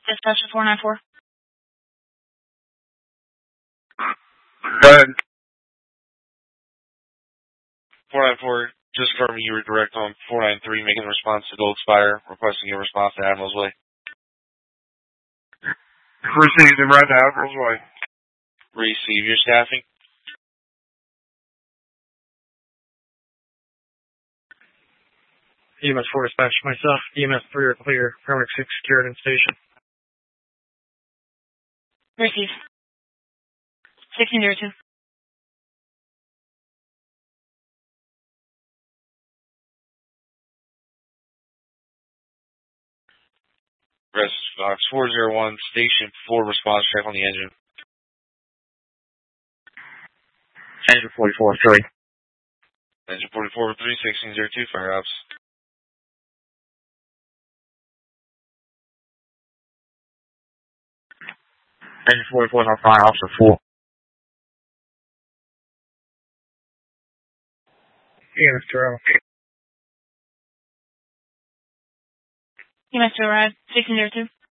Dispatcher 494. Go ahead. 494, just confirming you were direct on 493, making a response to Gold Spire, requesting your response to Admiral's Way. Received him right to Admiral's Way. Receive your staffing. EMS 4 dispatch, myself, EMS 3 are clear, paramedic 6 secured in station. Receive. 1602. Rest Fox 401, station 4, response check on the engine. Engine 44-3. Engine 44 3, 1602, fire ops. Engine 44 is on fire, officer 4. EMS 2 arrival. EMS 2 arrived. 1602.